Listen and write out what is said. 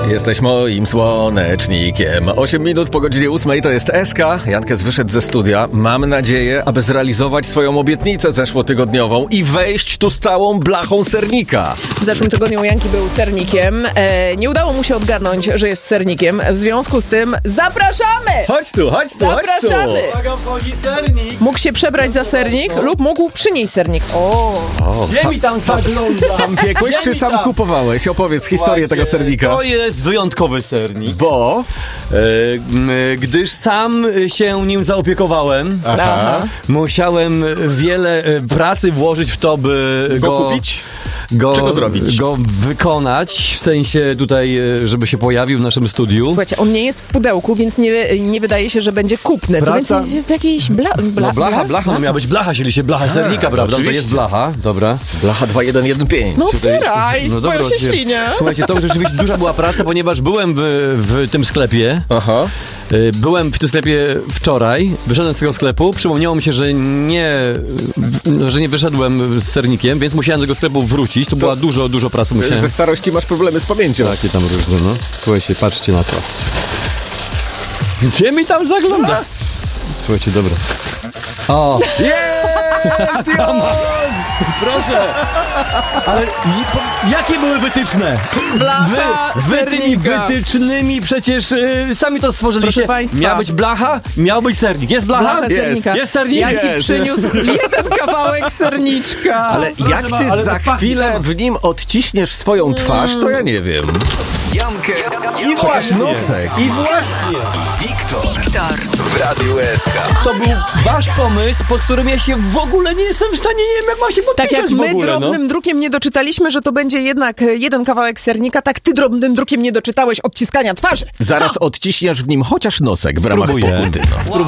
Jesteś moim słonecznikiem. 8 minut po godzinie 8 to jest SK. Jankes wyszedł ze studia. Mam nadzieję, aby zrealizować swoją obietnicę zeszłotygodniową i wejść tu z całą blachą sernika. W zeszłym tygodniu Janki był sernikiem. Nie udało mu się odgadnąć, że jest sernikiem. W związku z tym zapraszamy! Chodź tu. Zapraszamy! Uwaga, wchodzi sernik! Mógł się przebrać za sernik lub mógł przynieść sernik. Gdzie mi tam zagląda? Sam piekłeś czy sam kupowałeś? Opowiedz historię tego sernika. To jest wyjątkowy sernik, Bo... gdyż sam się nim zaopiekowałem. Aha. Musiałem wiele pracy włożyć w to, by Go kupić? Go Czego zrobić? Go wykonać, w sensie tutaj, żeby się pojawił w naszym studiu. Słuchajcie, on nie jest w pudełku, więc nie wydaje się, że będzie kupny. Co Praca- więcej, jest w jakiejś Blacha, no miała być blacha, się blacha sernika, prawda? No to oczywiście. jest blacha, dobra. Blacha 2115. No otwieraj, No bo ja się oczywiście. ślinię. Słuchajcie, to rzeczywiście duża była praca, ponieważ byłem w tym sklepie. Aha. Byłem w tym sklepie wczoraj, wyszedłem z tego sklepu, przypomniało mi się, że nie wyszedłem z sernikiem, więc musiałem do tego sklepu wrócić. To była dużo pracy. Musiałem... Ze starości masz problemy z pamięcią. Takie tam różne, no. Słuchajcie, patrzcie na to. Gdzie mi tam zagląda? Słuchajcie, dobra. O! Proszę! Ale jakie były wytyczne? Blacha Wy tymi sernika. wytycznymi przecież sami to stworzyliście. Proszę państwa. Miała być blacha, miał być sernik. Jest blacha? Blacha sernika. Jest sernik? Janki Jest. przyniósł jeden kawałek serniczka. Ale jak ty ale za to pachnie, chwilę no. w nim odciśniesz swoją twarz, to ja nie wiem. Jankes I Chociaż właśnie. nosek. I właśnie. Wiktor w Radiu SK. To był wasz pomysł, pod którym ja się w ogóle nie jestem w stanie, nie wiem jak mam się podpisać Tak jak w my ogóle, drobnym drukiem nie doczytaliśmy, że to będzie jednak jeden kawałek sernika, tak ty drobnym drukiem nie doczytałeś odciskania twarzy. Zaraz odciśniesz w nim chociaż nosek w ramach Spróbuję. pokuty. No.